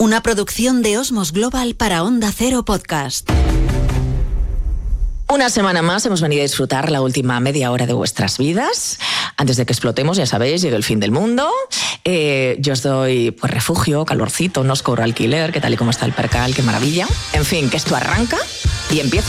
Una producción de Osmos Global para Onda Cero Podcast. Una semana más hemos venido a disfrutar la última media hora de vuestras vidas. Antes de que explotemos, ya sabéis, llegue el fin del mundo. Yo os doy pues refugio, calorcito, no os cobro alquiler, que tal y como está el percal, qué maravilla. En fin, que esto arranca y empieza